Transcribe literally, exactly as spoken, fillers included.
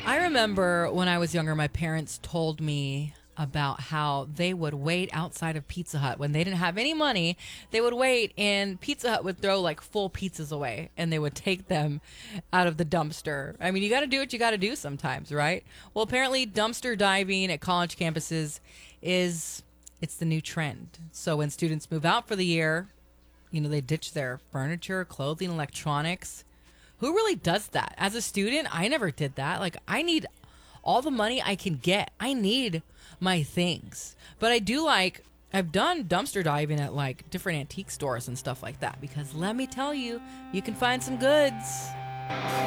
I remember when I was younger, my parents told me about how they would wait outside of Pizza Hut when they didn't have any money. They would wait, and Pizza Hut would throw like full pizzas away, and they would take them out of the dumpster. I mean, you got to do what you got to do sometimes, right? Well, apparently, dumpster diving at college campuses is it's the new trend. So when students move out for the year, you know, they ditch their furniture, clothing, electronics. Who really does that? As a student, I never did that. Like, I need all the money I can get. I need my things. But I do like, I've done dumpster diving at like different antique stores and stuff like that because let me tell you, you can find some goods.